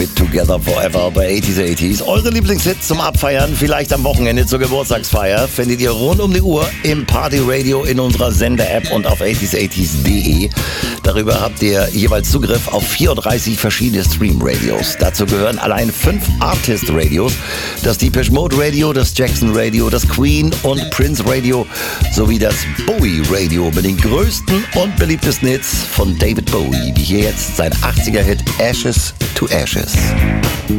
Together Forever bei 80s. Eure Lieblingshits zum Abfeiern, vielleicht am Wochenende zur Geburtstagsfeier, findet ihr rund um die Uhr im Party-Radio in unserer Sender-App und auf 80s.de. Darüber habt ihr jeweils Zugriff auf 34 verschiedene Stream-Radios. Dazu gehören allein 5 Artist-Radios, das Depeche Mode Radio, das Jackson Radio, das Queen und Prince Radio sowie das Bowie Radio mit den größten und beliebtesten Hits von David Bowie, wie hier jetzt sein 80er-Hit Ashes to Ashes.